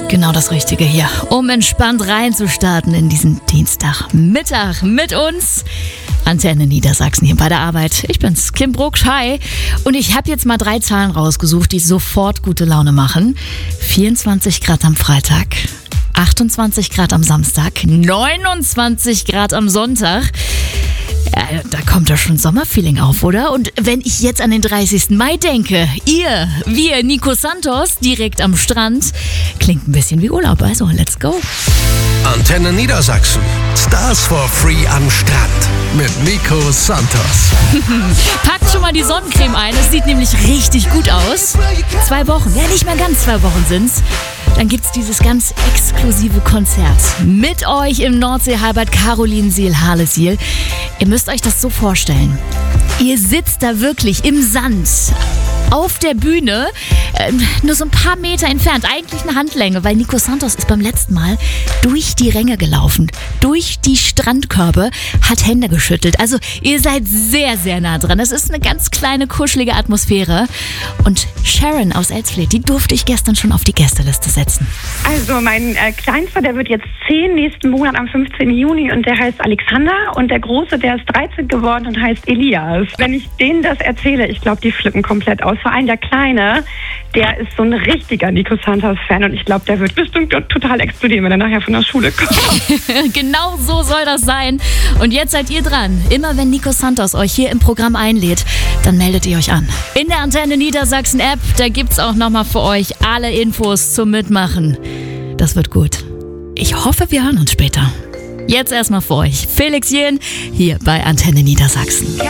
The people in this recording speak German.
Genau das Richtige hier, um entspannt reinzustarten in diesen Dienstagmittag mit uns. Antenne Niedersachsen hier bei der Arbeit. Ich bin's, Kim Brucksch, hi. Und ich habe jetzt mal 3 Zahlen rausgesucht, die sofort gute Laune machen. 24 Grad am Freitag, 28 Grad am Samstag, 29 Grad am Sonntag. Ja, da kommt doch schon Sommerfeeling auf, oder? Und wenn ich jetzt an den 30. Mai denke, wir, Nico Santos, direkt am Strand, klingt ein bisschen wie Urlaub, also let's go. Antenne Niedersachsen. Stars for Free am Strand mit Nico Santos. Packt schon mal die Sonnencreme ein, es sieht nämlich richtig gut aus. 2 Wochen, ja nicht mehr ganz 2 Wochen sind's. Dann gibt's dieses ganz exklusive Konzert mit euch im Nordsee-Halbad Carolinsiel-Harlesiel. Ihr müsst euch das so vorstellen. Ihr sitzt da wirklich im Sand auf der Bühne, nur so ein paar Meter entfernt, eigentlich eine Handlänge, weil Nico Santos ist beim letzten Mal durch die Ränge gelaufen, durch die Strandkörbe, hat Hände geschüttelt. Also ihr seid sehr, sehr nah dran. Es ist eine ganz kleine, kuschelige Atmosphäre. Und Sharon aus Elsfleth, die durfte ich gestern schon auf die Gästeliste setzen. Also mein Kleinster, der wird jetzt 10 nächsten Monat am 15. Juni und der heißt Alexander. Und der Große, der ist 13 geworden und heißt Elias. Wenn ich denen das erzähle, ich glaube, die flippen komplett aus. Vor allem der Kleine, der ist so ein richtiger Nico Santos-Fan und ich glaube, der wird bestimmt total explodieren, wenn er nachher von der Schule kommt. Genau so soll das sein. Und jetzt seid ihr dran. Immer wenn Nico Santos euch hier im Programm einlädt, dann meldet ihr euch an. In der Antenne Niedersachsen App, da gibt's auch nochmal für euch alle Infos zum Mitmachen. Das wird gut. Ich hoffe, wir hören uns später. Jetzt erstmal für euch Felix Jähn hier bei Antenne Niedersachsen.